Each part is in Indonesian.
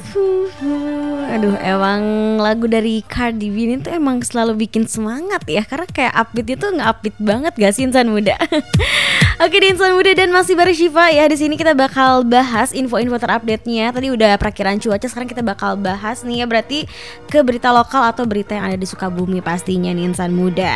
Aduh, emang lagu dari Cardi B ini tuh emang selalu bikin semangat ya, karena kayak upbeat itu nge-upbeat banget gak sih insan muda? Oke di insan muda dan masih bareng Syifa ya. Di sini kita bakal bahas info-info terupdate-nya. Tadi udah perakiran cuaca, sekarang kita bakal bahas nih ya, berarti ke berita lokal atau berita yang ada di Sukabumi pastinya nih insan muda.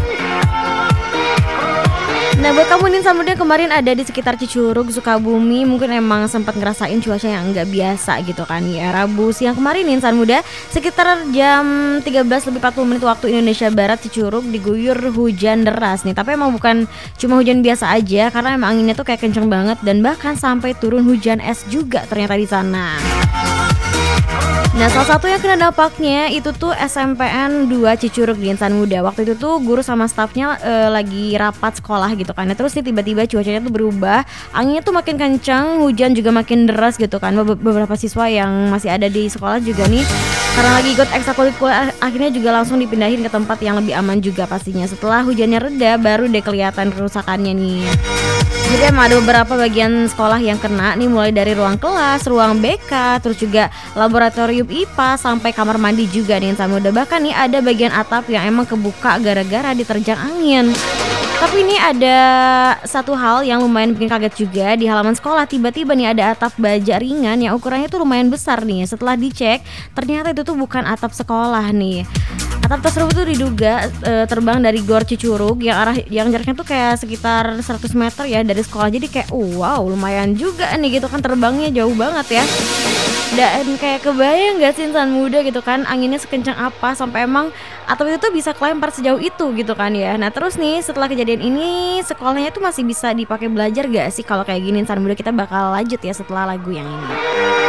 Nah buat kamu nih insan muda yang kemarin ada di sekitar Cicurug, Sukabumi, mungkin emang sempat ngerasain cuaca yang nggak biasa gitu kan ya. Rabu siang kemarin nih insan muda, sekitar jam 13:40 waktu Indonesia Barat, Cicurug diguyur hujan deras nih. Tapi emang bukan cuma hujan biasa aja, karena emang anginnya tuh kayak kenceng banget dan bahkan sampai turun hujan es juga ternyata di sana. Nah salah satu yang kena dampaknya itu tuh SMPN 2 Cicurug di insan muda. Waktu itu tuh guru sama stafnya lagi rapat sekolah gitu kan. Nah, terus nih tiba-tiba cuacanya tuh berubah, anginnya tuh makin kencang, hujan juga makin deras gitu kan. Beberapa siswa yang masih ada di sekolah juga nih, karena lagi ikut ekstrakurikuler, akhirnya juga langsung dipindahin ke tempat yang lebih aman juga pastinya. Setelah hujannya reda baru deh kelihatan kerusakannya nih. Jadi emang ada beberapa bagian sekolah yang kena nih, mulai dari ruang kelas, ruang BK, terus juga laboratorium IPA sampai kamar mandi juga nih insan muda. Bahkan nih ada bagian atap yang emang kebuka gara-gara diterjang angin. Tapi ini ada satu hal yang lumayan bikin kaget juga. Di halaman sekolah tiba-tiba nih ada atap baja ringan yang ukurannya tuh lumayan besar nih. Setelah dicek ternyata itu tuh bukan atap sekolah nih. Atap tersebut tuh diduga terbang dari Gor Cicurug yang jaraknya tuh kayak sekitar 100 meter ya dari sekolah. Jadi kayak wow lumayan juga nih gitu kan, terbangnya jauh banget ya. Dan kayak kebayang gak sih insan muda gitu kan, anginnya sekencang apa sampai emang atap itu tuh bisa kelempar sejauh itu gitu kan ya. Nah terus nih setelah kejadian ini sekolahnya tuh masih bisa dipakai belajar gak sih? Kalau kayak gini insan muda, kita bakal lanjut ya setelah lagu yang ini.